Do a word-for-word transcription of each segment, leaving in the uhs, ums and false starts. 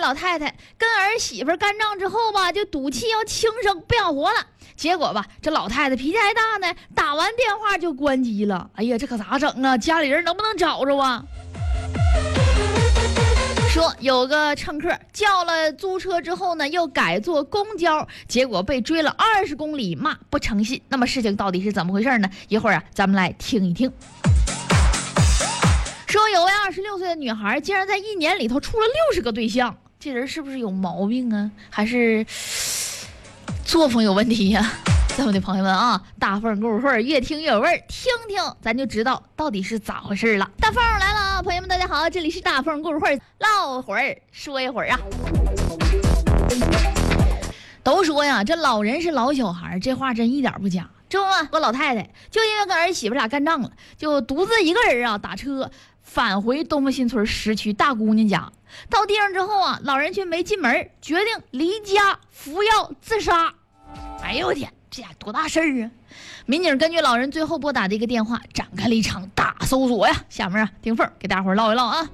老太太跟儿媳妇干仗之后吧，就赌气要轻生，不想活了。结果吧，这老太太脾气还大呢，打完电话就关机了。哎呀，这可咋整啊？家里人能不能找着啊？说有个乘客叫了租车之后呢，又改坐公交，结果被追了二十公里，骂不诚信。那么事情到底是怎么回事呢？一会儿啊，咱们来听一听。说有位二十六岁的女孩，竟然在一年里头处了六十个对象，这人是不是有毛病啊？还是作风有问题呀、啊？咱们的朋友们啊，大凤故事会越听越有味儿，听听咱就知道到底是咋回事了。大凤来了啊，朋友们大家好，这里是大凤故事会，唠会儿说一会儿啊。都说呀，这老人是老小孩，这话真一点不假。这不，我老太太就因为跟儿媳妇俩干仗了，就独自一个人啊打车返回东风新村市区大姑娘家。到地上之后啊，老人却没进门，决定离家服药自杀。哎呦我天，这呀多大事儿啊！民警根据老人最后拨打的一个电话，展开了一场大搜索呀。下面啊，丁凤给大伙儿唠一唠啊。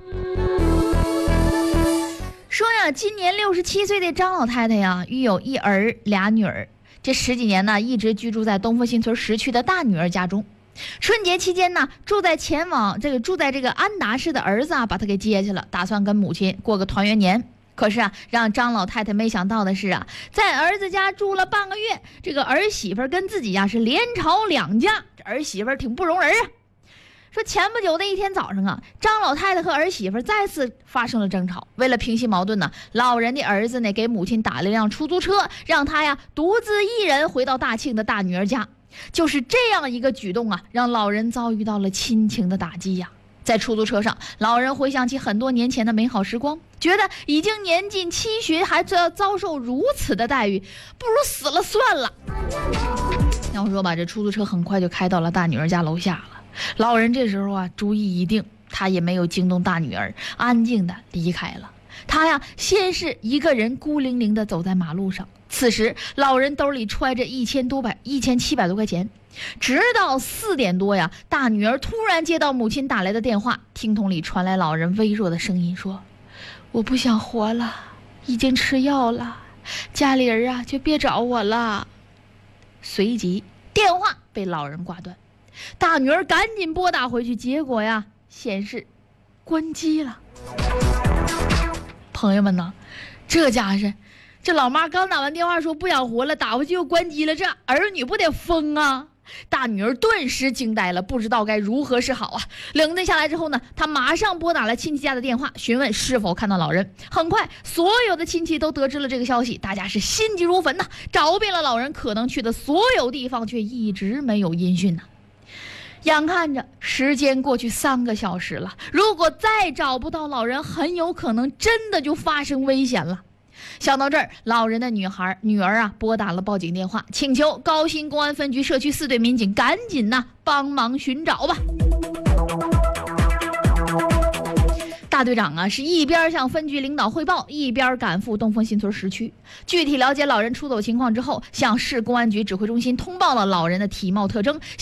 说呀，今年六十七岁的张老太太呀，育有一儿俩女儿，这十几年呢，一直居住在东风新村市区的大女儿家中。春节期间呢，住在前往这个住在这个安达市的儿子啊，把她给接去了，打算跟母亲过个团圆年。可是啊，让张老太太没想到的是啊，在儿子家住了半个月，这个儿媳妇跟自己呀是连吵两架，这儿媳妇挺不容人啊。说前不久的一天早上啊，张老太太和儿媳妇再次发生了争吵。为了平息矛盾呢，老人的儿子呢给母亲打了一辆出租车，让她呀独自一人回到大庆的大女儿家。就是这样一个举动啊，让老人遭遇到了亲情的打击呀。在出租车上，老人回想起很多年前的美好时光，觉得已经年近七旬，还要遭受如此的待遇，不如死了算了。要说吧，这出租车很快就开到了大女儿家楼下了。老人这时候啊，主意已定，他也没有惊动大女儿，安静的离开了。他呀，先是一个人孤零零的走在马路上。此时，老人兜里揣着一千多百一千七百多块钱。直到四点多呀，大女儿突然接到母亲打来的电话，听筒里传来老人微弱的声音说：“我不想活了，已经吃药了，家里人啊就别找我了。”随即电话被老人挂断。大女儿赶紧拨打回去，结果呀显示关机了。朋友们呢，这家是这老妈刚打完电话说不想活了，打回去又关机了，这儿女不得疯啊！大女儿顿时惊呆了，不知道该如何是好啊。冷静下来之后呢，她马上拨打了亲戚家的电话，询问是否看到老人。很快所有的亲戚都得知了这个消息，大家是心急如焚呐，找遍了老人可能去的所有地方，却一直没有音讯呐。眼看着时间过去三个小时了，如果再找不到老人，很有可能真的就发生危险了。想到这儿，老人的女孩女儿啊拨打了报警电话，请求高新公安分局社区四队民警赶紧呐、啊、帮忙寻找吧。大队长啊是一边向分局领导汇报，一边赶赴东风新村市区，具体了解老人出走情况之后，向市公安局指挥中心通报了老人的体貌特征。